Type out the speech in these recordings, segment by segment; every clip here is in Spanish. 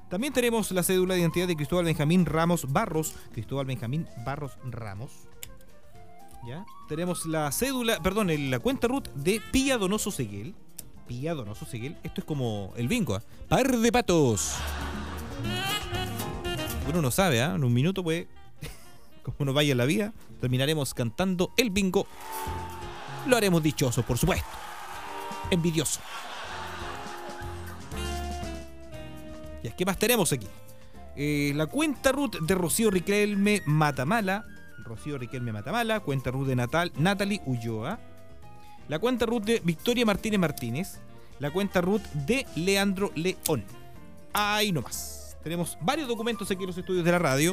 También tenemos la cédula de identidad de Cristóbal Benjamín Ramos Barros. Cristóbal Benjamín Barros Ramos. ¿Ya? Tenemos la cédula, perdón, la cuenta RUT de Pía Donoso Seguel. Pía Donoso Seguel. Esto es como el bingo, ¿eh? Par de patos. Uno no sabe, ¿eh? En un minuto puede, como nos vaya en la vida, terminaremos cantando el bingo. Lo haremos dichoso, por supuesto. Envidioso. ¿Y qué más tenemos aquí? La cuenta RUT de Rocío Riquelme Matamala. Cuenta RUT de Natalie Ulloa. La cuenta RUT de Victoria Martínez Martínez. La cuenta RUT de Leandro León. Ahí nomás. Tenemos varios documentos aquí en los estudios de la radio.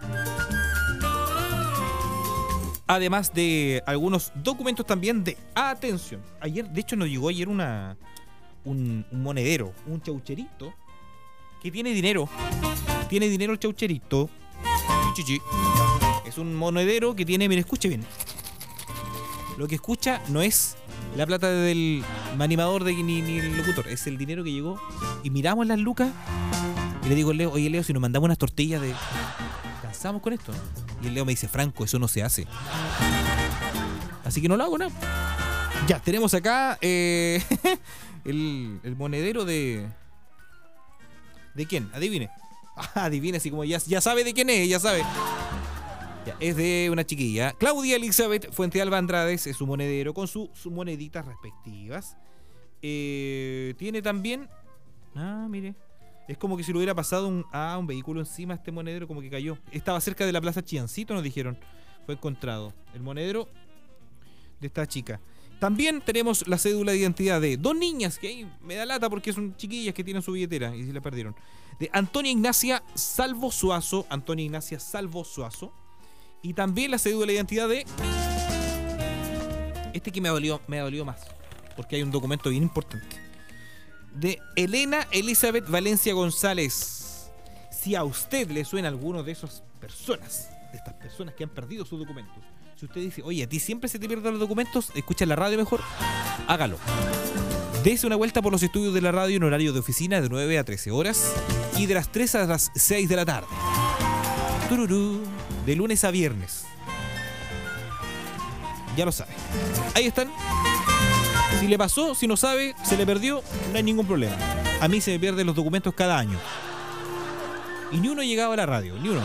Además de algunos documentos también de atención. Ayer, de hecho, nos llegó ayer un monedero, un chaucherito que tiene dinero. Tiene dinero el chaucherito. Chichi. Es un monedero que tiene, mire, escuche bien. Lo que escucha no es la plata del animador ni el locutor, es el dinero que llegó. Y miramos las lucas y le digo al Leo, oye Leo, si nos mandamos unas tortillas de... ¿Cansamos con esto? Y el Leo me dice, Franco, eso no se hace. Así que no lo hago, ¿no? Ya, tenemos acá el monedero de... ¿De quién? Adivine. Adivine, así como ya sabe de quién es, ya sabe. Ya, es de una chiquilla. Claudia Elizabeth Fuentealba Andrades es su monedero con sus moneditas respectivas. Tiene también... mire. Es como que si le hubiera pasado un vehículo encima a este monedero, como que cayó. Estaba cerca de la Plaza Chiancito, nos dijeron. Fue encontrado el monedero de esta chica. También tenemos la cédula de identidad de dos niñas, que ahí me da lata porque son chiquillas que tienen su billetera y se la perdieron. De Antonia Ignacia Salvo Suazo. Y también la cédula de identidad de... Este que me dolió más, porque hay un documento bien importante. De Elena Elizabeth Valencia González. Si a usted le suena alguno de esas personas, de estas personas que han perdido sus documentos, si usted dice, oye, a ti siempre se te pierden los documentos, escucha la radio mejor, hágalo. Dese una vuelta por los estudios de la radio en horario de oficina de 9 a 13 horas y de las 3 a las 6 de la tarde. Tururú, de lunes a viernes. Ya lo sabe. Ahí están. Si le pasó, si no sabe, se le perdió, no hay ningún problema. A mí se me pierden los documentos cada año. Y ni uno llegaba a la radio, ni uno.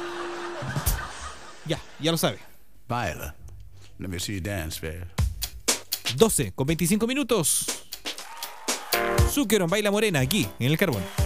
Ya lo sabe. Baila. Let me see you dance, baby. 12 con 25 minutos. Zuckerón baila morena aquí, en el Carbón.